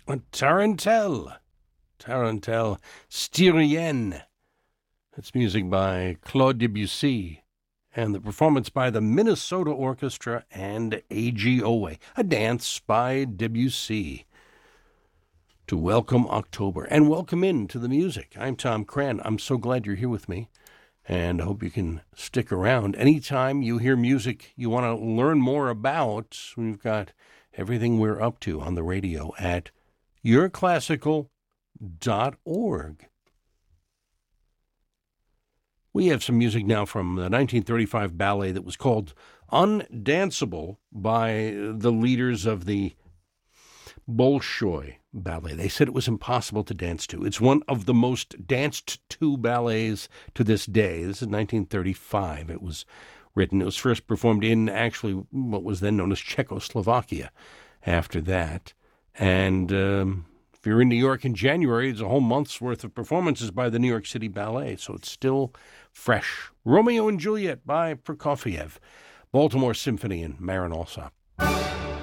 Tarantelle, Styrienne. That's music by Claude Debussy, and the performance by the Minnesota Orchestra and AGOA, a dance by Debussy to welcome October and welcome into the music. I'm Tom Cran. I'm so glad you're here with me, and I hope you can stick around. Anytime you hear music you want to learn more about, we've got everything we're up to on the radio at yourclassical.org. We have some music now from the 1935 ballet that was called Undanceable by the leaders of the Bolshoi Ballet. They said it was impossible to dance to. It's one of the most danced to ballets to this day. This is 1935. It was written. It was first performed in actually what was then known as Czechoslovakia after that. And if you're in New York in January, it's a whole month's worth of performances by the New York City Ballet, so it's still fresh. Romeo and Juliet by Prokofiev, Baltimore Symphony and Marin Alsop.